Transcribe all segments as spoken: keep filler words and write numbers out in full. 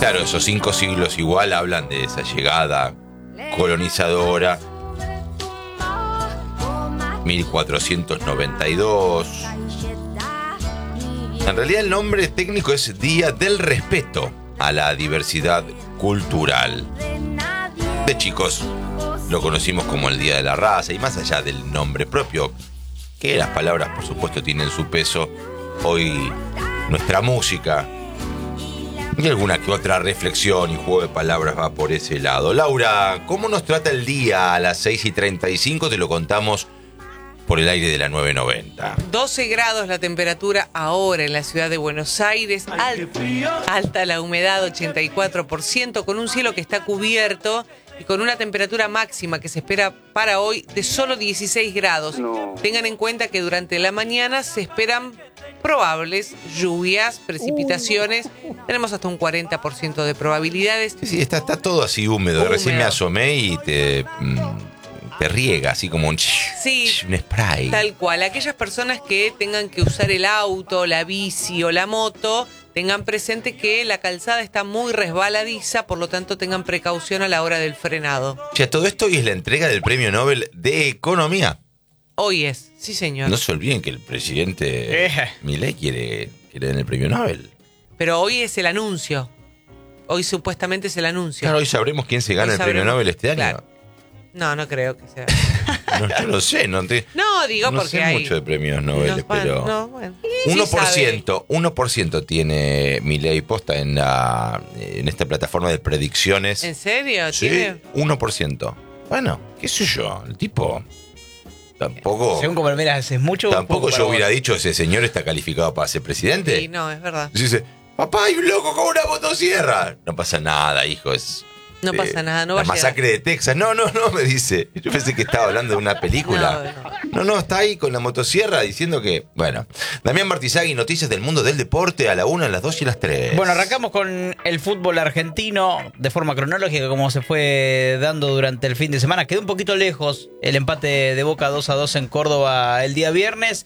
Claro, esos cinco siglos igual hablan de esa llegada colonizadora. mil cuatrocientos noventa y dos. En realidad el nombre técnico es Día del Respeto a la Diversidad Cultural. De chicos lo conocimos como el Día de la Raza, y más allá del nombre propio, que las palabras por supuesto tienen su peso, hoy nuestra música y alguna que otra reflexión y juego de palabras va por ese lado. Laura, ¿cómo nos trata el día a las seis y treinta y cinco? Te lo contamos por el aire de la nueve noventa. doce grados la temperatura ahora en la ciudad de Buenos Aires. Al, alta la humedad, ochenta y cuatro por ciento, con un cielo que está cubierto y con una temperatura máxima que se espera para hoy de solo dieciséis grados. No. Tengan en cuenta que durante la mañana se esperan probables lluvias, precipitaciones. Uh. Tenemos hasta un cuarenta por ciento de probabilidades. Sí, está, está todo así húmedo. húmedo. Recién me asomé y te... Mmm... te riega, así como un, sí, un spray. Tal cual. Aquellas personas que tengan que usar el auto, la bici o la moto, tengan presente que la calzada está muy resbaladiza, por lo tanto tengan precaución a la hora del frenado. Ya, todo esto hoy es la entrega del Premio Nobel de Economía. Hoy es, sí señor. No se olviden que el presidente eh. Milei quiere que le den el Premio Nobel. Pero hoy es el anuncio. Hoy supuestamente es el anuncio. Claro, hoy sabremos quién se gana hoy el Premio Nobel este año. Claro. No, no creo que sea. No, yo no sé, no te. No, digo no porque sé hay. mucho de premios Nobel, no, pero. No, bueno. uno por ciento, uno por ciento tiene Milei posta en la en esta plataforma de predicciones. ¿En serio? Sí, ¿Tiene? uno por ciento. Bueno, qué sé yo, el tipo. Tampoco. Según como miras, es mucho. Tampoco yo hubiera vos. dicho ese señor está calificado para ser presidente. Sí, no, es verdad. Dice, papá, hay un loco con una motosierra. No pasa nada, hijo, es. No eh, pasa nada, no va a La masacre de Texas. No, no, no, me dice. Yo pensé que estaba hablando de una película. No, no, no, está ahí con la motosierra diciendo que... Bueno, Damián Martizagui, noticias del mundo del deporte a la una, a las dos y a las tres. Bueno, arrancamos con el fútbol argentino de forma cronológica, como se fue dando durante el fin de semana. Quedó un poquito lejos el empate de Boca dos a dos en Córdoba el día viernes,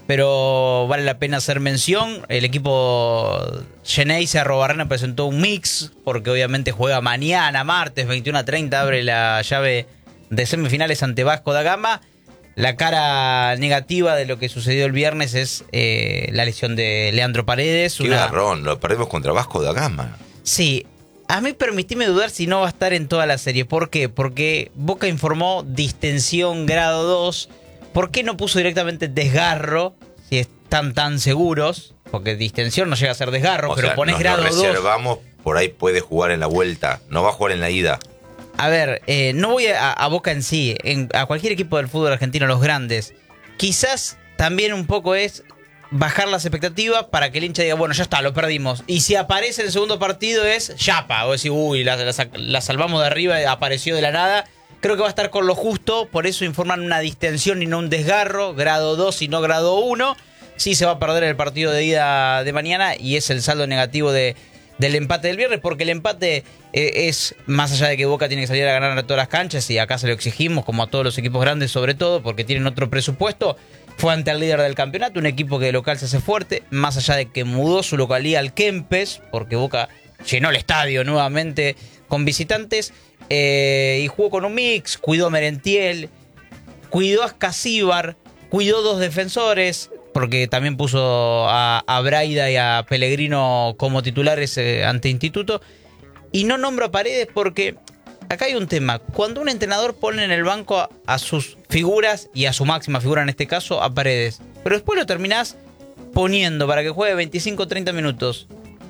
pero vale la pena hacer mención. El equipo Geneise Arrobarrena presentó un mix, porque obviamente juega mañana, martes, veintiuno a treinta, abre la llave de semifinales ante Vasco da Gama. La cara negativa de lo que sucedió el viernes es eh, la lesión de Leandro Paredes. Qué una... garrón, lo perdemos contra Vasco da Gama. Sí, a mí permitime dudar si no va a estar en toda la serie. ¿Por qué? Porque Boca informó distensión grado dos. ¿Por qué no puso directamente desgarro? Si están tan seguros, porque distensión no llega a ser desgarro, o pero sea, pones grado dos. Reservamos, por ahí puede jugar en la vuelta, no va a jugar en la ida. A ver, eh, no voy a, a Boca en sí, en, a cualquier equipo del fútbol argentino, los grandes. Quizás también un poco es bajar las expectativas para que el hincha diga, bueno, ya está, lo perdimos. Y si aparece en el segundo partido es chapa, o decir, uy, la, la, la salvamos de arriba, apareció de la nada. Creo que va a estar con lo justo, por eso informan una distensión y no un desgarro, grado dos y no grado uno. Sí se va a perder el partido de ida de mañana y es el saldo negativo de, del empate del viernes, porque el empate eh, es, más allá de que Boca tiene que salir a ganar a todas las canchas, y acá se lo exigimos, como a todos los equipos grandes sobre todo, porque tienen otro presupuesto, fue ante el líder del campeonato, un equipo que de local se hace fuerte, más allá de que mudó su localía al Kempes, porque Boca llenó el estadio nuevamente con visitantes. Eh, y jugó con un mix, cuidó a Merentiel, cuidó a Escasíbar, cuidó dos defensores, porque también puso a, a Braida y a Pellegrino como titulares eh, ante Instituto, y no nombro a Paredes porque acá hay un tema. Cuando un entrenador pone en el banco a, a sus figuras, y a su máxima figura en este caso, a Paredes, pero después lo terminás poniendo para que juegue veinticinco o treinta minutos.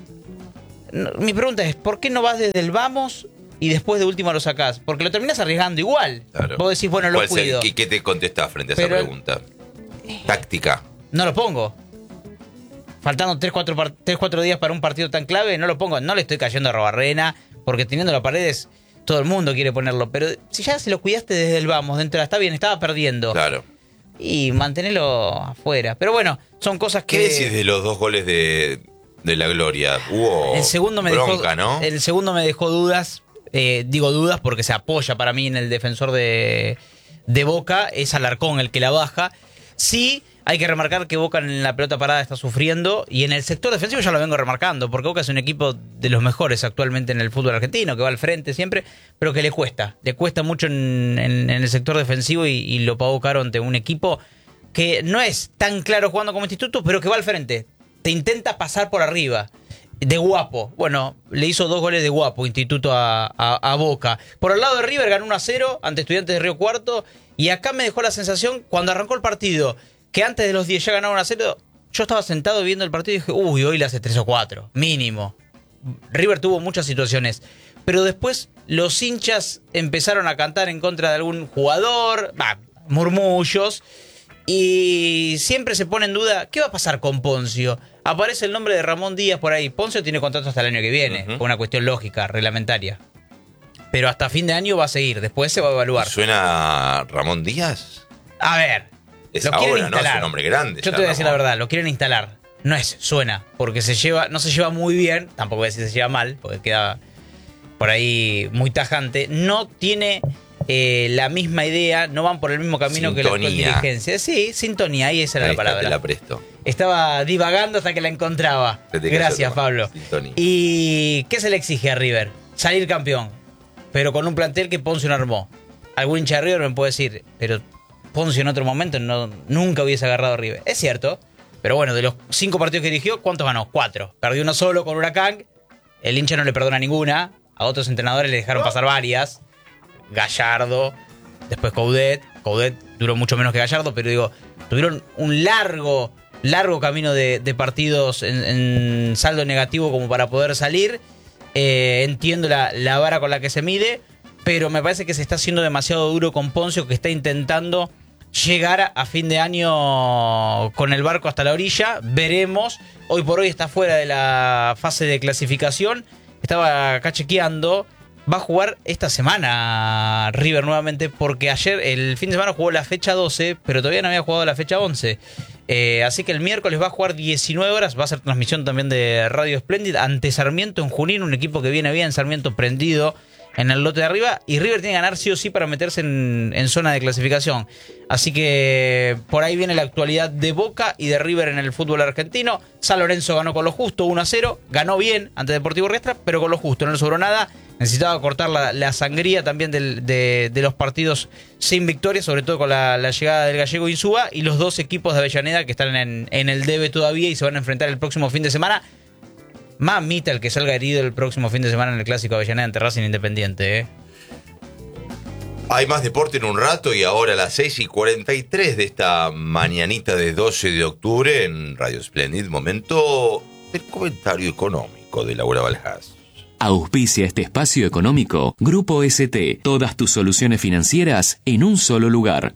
No, mi pregunta es, ¿por qué no vas desde el vamos y después de último lo sacás? Porque lo terminás arriesgando igual. Claro. Vos decís, bueno, lo cuido. ¿Y qué te contestás frente a Pero, esa pregunta? Táctica. No lo pongo. Faltando tres cuatro días para un partido tan clave, no lo pongo. No le estoy cayendo a Arrobarrena, porque teniendo las Paredes, todo el mundo quiere ponerlo. Pero si ya se lo cuidaste desde el vamos, dentro de la, está bien, estaba perdiendo. Claro. Y mantenerlo afuera. Pero bueno, son cosas que... ¿Qué decís de los dos goles de, de la Gloria? Hubo el segundo me bronca, dejó, ¿no? El segundo me dejó dudas. Eh, digo dudas porque se apoya para mí en el defensor de, de Boca, es Alarcón el que la baja. Sí, Hay que remarcar que Boca en la pelota parada está sufriendo y en el sector defensivo ya lo vengo remarcando, porque Boca es un equipo de los mejores actualmente en el fútbol argentino, que va al frente siempre, pero que le cuesta, le cuesta mucho en, en, en el sector defensivo y, y lo pagó caro ante un equipo que no es tan claro jugando como Instituto, pero que va al frente, te intenta pasar por arriba. De guapo. Bueno, le hizo dos goles de guapo Instituto a, a, a Boca. Por el lado de River ganó uno a cero ante Estudiantes de Río Cuarto. Y acá me dejó la sensación, cuando arrancó el partido, que antes de los diez ya ganaron uno a cero. Yo estaba sentado viendo el partido y dije, uy, hoy le hace tres o cuatro, mínimo. River tuvo muchas situaciones. Pero después los hinchas empezaron a cantar en contra de algún jugador, bah, murmullos. Y siempre se pone en duda, ¿qué va a pasar con Poncio? Aparece el nombre de Ramón Díaz por ahí. Poncio tiene contrato hasta el año que viene, uh-huh. por una cuestión lógica, reglamentaria. Pero hasta fin de año va a seguir, después se va a evaluar. ¿Suena Ramón Díaz? A ver, es lo ahora, quieren instalar. ¿no? Es un hombre grande. Yo te voy a decir la verdad, lo quieren instalar. No es, suena, porque se lleva, no se lleva muy bien, tampoco voy a decir se lleva mal, porque queda por ahí muy tajante. No tiene... Eh, la misma idea, no van por el mismo camino sintonía. Que la actual dirigencia. Sí, sintonía, ahí esa era ahí la palabra. Te la presto. Estaba divagando hasta que la encontraba. Gracias, Pablo. Sintonía. ¿Y qué se le exige a River? Salir campeón, pero con un plantel que Poncio no armó. Algún hincha de River me puede decir, pero Poncio en otro momento no, nunca hubiese agarrado a River. Es cierto, pero bueno, de los cinco partidos que dirigió, ¿cuántos ganó? Cuatro. Perdió uno solo con Huracán, el hincha no le perdona ninguna, a otros entrenadores le dejaron pasar varias. Gallardo, después Coudet. Coudet duró mucho menos que Gallardo, pero digo, tuvieron un largo, largo camino de, de partidos en, en saldo negativo como para poder salir. Eh, entiendo la, la vara con la que se mide, pero me parece que se está haciendo demasiado duro con Poncio, que está intentando llegar a, a fin de año con el barco hasta la orilla. Veremos. Hoy por hoy está fuera de la fase de clasificación. Estaba acá chequeando. Va a jugar esta semana River nuevamente, porque ayer, el fin de semana, jugó la fecha doce, pero todavía no había jugado la fecha once. Eh, así que el miércoles va a jugar diecinueve horas, va a ser transmisión también de Radio Splendid ante Sarmiento en Junín, un equipo que viene bien, Sarmiento prendido en el lote de arriba, y River tiene que ganar sí o sí para meterse en, en zona de clasificación. Así que por ahí viene la actualidad de Boca y de River en el fútbol argentino. San Lorenzo ganó con lo justo, uno a cero, ganó bien ante Deportivo Riestra, pero con lo justo, no le sobró nada. Necesitaba cortar la, la sangría también del, de, de los partidos sin victoria, sobre todo con la, la llegada del gallego Insúa, y los dos equipos de Avellaneda que están en, en el debe todavía y se van a enfrentar el próximo fin de semana. Mamita el que salga herido el próximo fin de semana en el Clásico Avellaneda ante Racing Independiente, ¿eh? Hay más deporte en un rato, y ahora a las seis y cuarenta y tres de esta mañanita de doce de octubre en Radio Splendid, momento del comentario económico de Laura Valjas. Auspicia este espacio económico Grupo S T. Todas tus soluciones financieras en un solo lugar.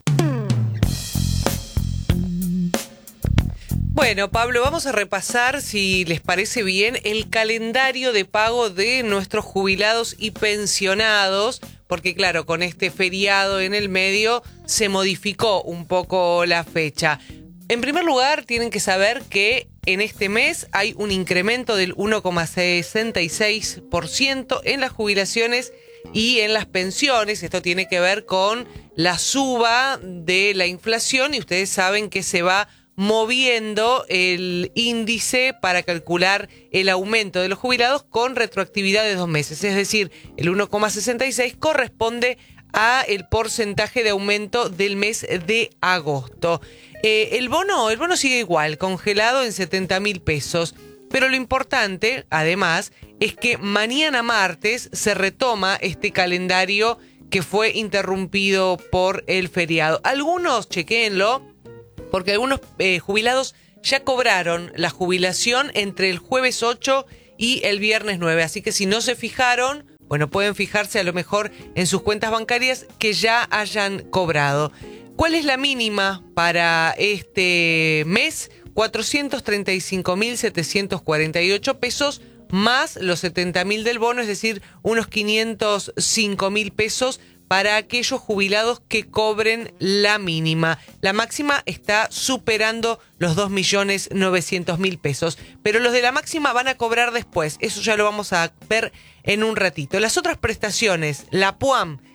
Bueno, Pablo, vamos a repasar, si les parece bien, el calendario de pago de nuestros jubilados y pensionados, porque claro, con este feriado en el medio se modificó un poco la fecha. En primer lugar, tienen que saber que en este mes hay un incremento del uno coma sesenta y seis por ciento en las jubilaciones y en las pensiones. Esto tiene que ver con la suba de la inflación, y ustedes saben que se va moviendo el índice para calcular el aumento de los jubilados con retroactividad de dos meses. Es decir, el uno coma sesenta y seis corresponde a el porcentaje de aumento del mes de agosto. Eh, el bono, el bono sigue igual, congelado en setenta mil pesos. Pero lo importante, además, es que mañana martes se retoma este calendario que fue interrumpido por el feriado. Algunos, chequéenlo, porque algunos eh, jubilados ya cobraron la jubilación entre el jueves ocho y el viernes nueve. Así que si no se fijaron, bueno, pueden fijarse a lo mejor en sus cuentas bancarias que ya hayan cobrado. ¿Cuál es la mínima para este mes? cuatrocientos treinta y cinco mil setecientos cuarenta y ocho pesos más los setenta mil del bono, es decir, unos quinientos cinco mil pesos para aquellos jubilados que cobren la mínima. La máxima está superando los dos millones novecientos mil pesos, pero los de la máxima van a cobrar después. Eso ya lo vamos a ver en un ratito. Las otras prestaciones, la PUAM,